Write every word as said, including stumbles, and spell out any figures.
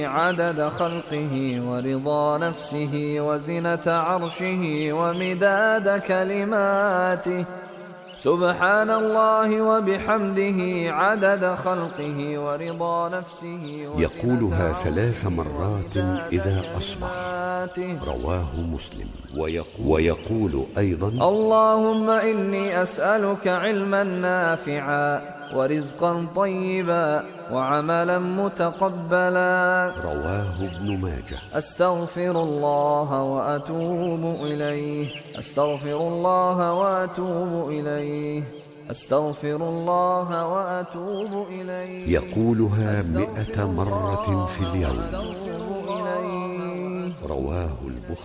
عدد خلقه ورضا نفسه وزنة عرشه ومداد كلماته. سبحان الله وبحمده عدد خلقه ورضا نفسه. يقولها ثلاث مرات إذا أصبح، رواه مسلم. ويقول, ويقول أيضا: اللهم إني أسألك علما نافعا ورزقا طيبا وعملا متقبلا، رواه ابن ماجه. أستغفر الله وأتوب إليه، أستغفر الله وأتوب إليه، أستغفر الله وأتوب إليه. يقولها مئة مرة في اليوم، رواه البخاري.